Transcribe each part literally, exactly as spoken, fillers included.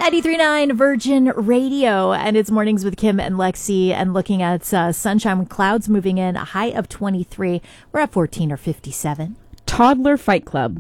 ninety-three point nine Virgin Radio, and it's Mornings with Kim and Lexi, and looking at uh, sunshine with clouds moving in, a high of twenty-three. We're at fourteen or fifty-seven. Toddler fight club.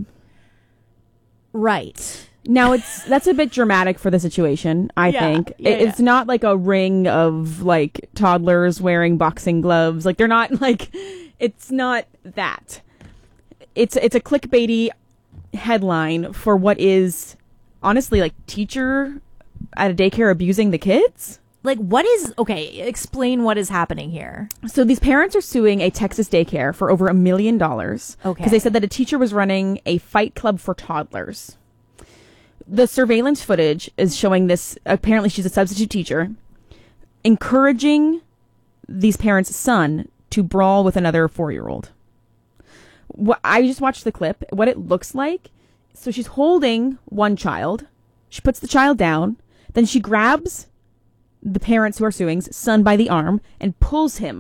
Right. Now, it's that's a bit dramatic for the situation, I Yeah, think. yeah, it, it's yeah. not like a ring of, like, toddlers wearing boxing gloves. Like, they're not, like, it's not that. It's, it's a clickbaity headline for what is, honestly, like, teacher at a daycare abusing the kids. Like, what is... Okay, explain what is happening here. So these parents are suing a Texas daycare for over a million dollars. Okay. Because they said that a teacher was running a fight club for toddlers. The surveillance footage is showing this. Apparently, she's a substitute teacher, encouraging these parents' son to brawl with another four-year-old. What I just watched the clip. What it looks like. So she's holding one child. She puts the child down. Then she grabs the parents who are suing's son by the arm and pulls him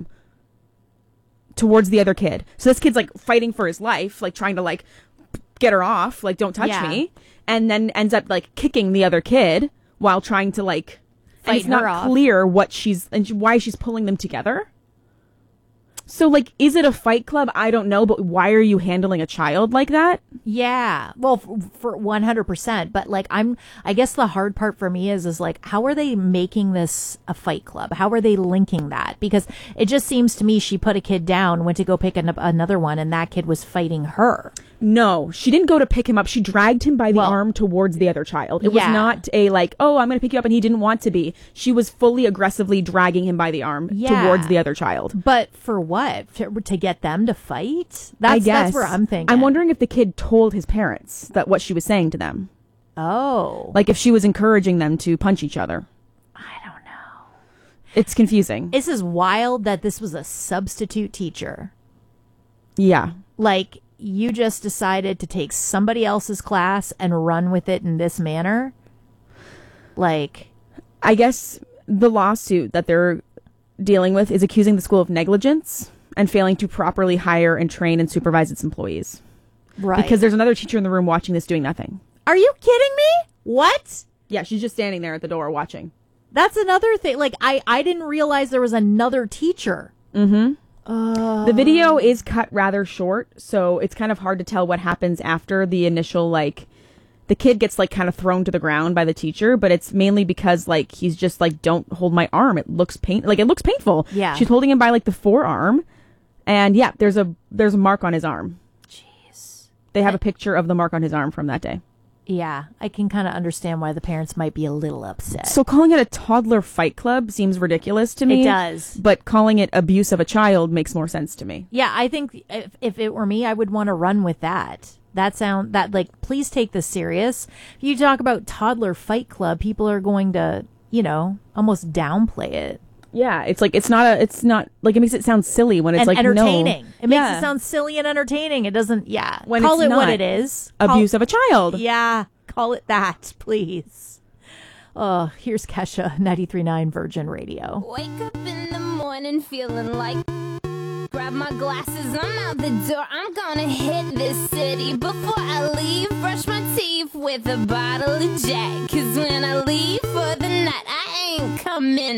towards the other kid. So this kid's like fighting for his life, like trying to like get her off, like don't touch Yeah. me, and then ends up like kicking the other kid while trying to like Fight and it's not her off. clear what she's and why she's pulling them together. So like, is it a fight club? I don't know, but why are you handling a child like that? Yeah. Well, f- for one hundred percent. But like, I'm, I guess the hard part for me is, is like, how are they making this a fight club? How are they linking that? Because it just seems to me she put a kid down, went to go pick an- another one, and that kid was fighting her. No, she didn't go to pick him up. She dragged him by the Well, arm towards the other child. It yeah. was not a like, oh, I'm going to pick you up, and he didn't want to be. She was fully aggressively dragging him by the arm Yeah. towards the other child. But for what? To, to get them to fight? That's, I guess. that's where I'm thinking. I'm wondering if the kid told his parents that what she was saying to them. Oh. Like if she was encouraging them to punch each other. I don't know. It's confusing. This is wild that this was a substitute teacher. Yeah. Like, you just decided to take somebody else's class and run with it in this manner? Like, I guess the lawsuit that they're dealing with is accusing the school of negligence and failing to properly hire and train and supervise its employees. right. Because there's another teacher in the room watching this doing nothing. Are you kidding me? What? Yeah, she's just standing there at the door watching. That's another thing. Like, I, I didn't realize there was another teacher. Mm-hmm. Uh, The video is cut rather short, so it's kind of hard to tell what happens after the initial, like, the kid gets, like, kind of thrown to the ground by the teacher, but it's mainly because, like, he's just, like, don't hold my arm. It looks pain, like, it looks painful. Yeah. She's holding him by, like, the forearm, and, yeah, there's a, there's a mark on his arm. Jeez. They have a picture of the mark on his arm from that day. Yeah, I can kind of understand why the parents might be a little upset. So calling it a toddler fight club seems ridiculous to me. It does. But calling it abuse of a child makes more sense to me. Yeah, I think if, if it were me, I would want to run with that. That sound that like, please take this serious. If you talk about toddler fight club, people are going to, you know, almost downplay it. Yeah, it's like it's not a it's not like it makes it sound silly when it's And like entertaining. no. It makes Yeah. it sound silly and entertaining. It doesn't. Yeah, When call it's it what not it is. Call- abuse of a child. Yeah, call it that, please. Oh, here's Kesha, ninety-three point nine Virgin Radio. Wake up in the morning feeling like grab my glasses, I'm out the door. I'm gonna hit this city. Before I leave, brush my teeth with a bottle of Jack. Cause when I leave for the night, I ain't coming